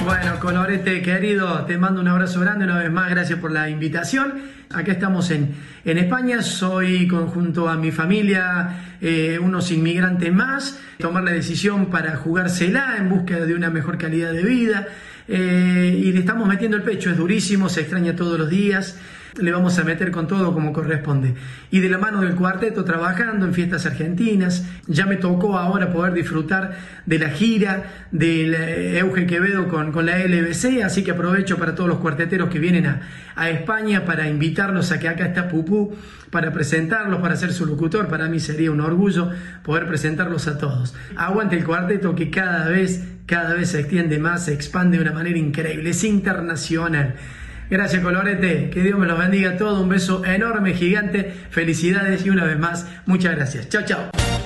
Bueno, Colorete querido, te mando un abrazo grande una vez más, gracias por la invitación. Acá estamos en España, soy junto a mi familia unos inmigrantes más, tomar la decisión para jugársela en búsqueda de una mejor calidad de vida y le estamos metiendo el pecho, es durísimo, se extraña todos los días. Le vamos a meter con todo como corresponde. Y de la mano del cuarteto trabajando en fiestas argentinas. Ya me tocó ahora poder disfrutar de la gira del Euge Quevedo con la LBC, así que aprovecho para todos los cuarteteros que vienen a España para invitarlos a que acá está Pupú, para presentarlos, para ser su locutor. Para mí sería un orgullo poder presentarlos a todos. Aguante el cuarteto que cada vez se extiende más, se expande de una manera increíble, es internacional. Gracias, Colorete, que Dios me los bendiga a todos, un beso enorme, gigante, felicidades y una vez más, muchas gracias. Chao, chao.